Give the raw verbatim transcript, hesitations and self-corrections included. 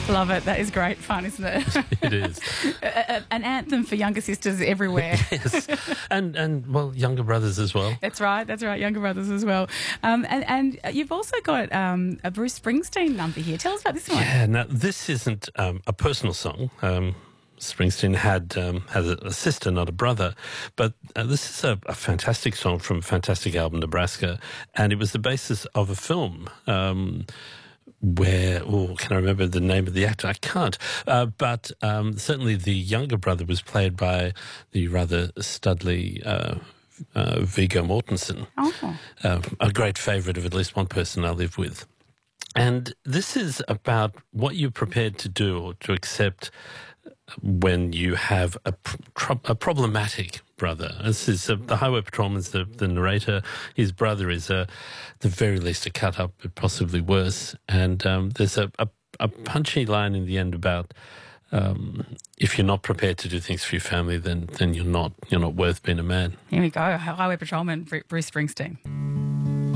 Love it. That is great fun, isn't it? It is. a, a, an anthem for younger sisters everywhere. Yes, and and well, younger brothers as well. That's right. That's right. Younger brothers as well. Um, and and you've also got um, a Bruce Springsteen number here. Tell us about this one. Yeah. Now this isn't um, a personal song. Um, Springsteen had um, had a, a sister, not a brother, but uh, this is a, a fantastic song from a fantastic album, Nebraska, and it was the basis of a film. Um, Where, oh, can I remember the name of the actor? I can't. Uh, but um, certainly the younger brother was played by the rather studly uh, uh, Viggo Mortensen, Oh. uh, a great favourite of at least one person I live with. And this is about what you're prepared to do or to accept when you have a, pr- a problematic brother. This is uh, the highway patrolman's the, the narrator. His brother is, uh, the very least, a cut up, but possibly worse. And um, there's a, a, a punchy line in the end about um, if you're not prepared to do things for your family, then then you're not you're not worth being a man. Here we go. Highway Patrolman, Bruce Springsteen.